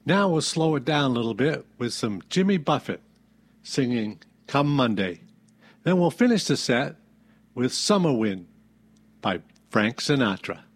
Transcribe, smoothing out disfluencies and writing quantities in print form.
Now we'll slow it down a little bit with some Jimmy Buffett singing Come Monday. Then we'll finish the set with Summer Wind by Frank Sinatra.